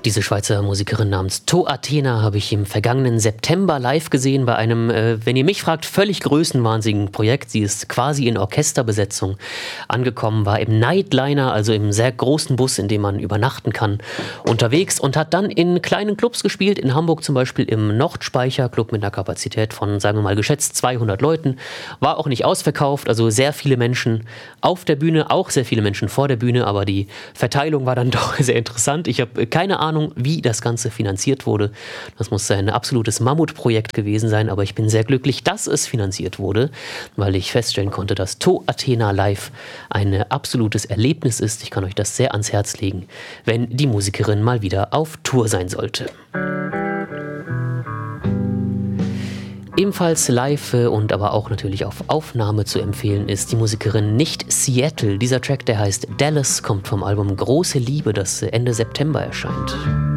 Diese Schweizer Musikerin namens To Athena habe ich im vergangenen September live gesehen bei einem, wenn ihr mich fragt, völlig größenwahnsinnigen Projekt. Sie ist quasi in Orchesterbesetzung angekommen, war im Nightliner, also im sehr großen Bus, in dem man übernachten kann, unterwegs und hat dann in kleinen Clubs gespielt, in Hamburg zum Beispiel im Nordspeicher Club mit einer Kapazität von, sagen wir mal, geschätzt 200 Leuten. War auch nicht ausverkauft, also sehr viele Menschen auf der Bühne, auch sehr viele Menschen vor der Bühne, aber die Verteilung war dann doch sehr interessant. Ich habe keine Ahnung, wie das Ganze finanziert wurde. Das muss ein absolutes Mammutprojekt gewesen sein, aber ich bin sehr glücklich, dass es finanziert wurde, weil ich feststellen konnte, dass To Athena live ein absolutes Erlebnis ist. Ich kann euch das sehr ans Herz legen, wenn die Musikerin mal wieder auf Tour sein sollte. Ebenfalls live und aber auch natürlich auf Aufnahme zu empfehlen ist die Musikerin Nicht Seattle. Dieser Track, der heißt Dallas, kommt vom Album Große Liebe, das Ende September erscheint.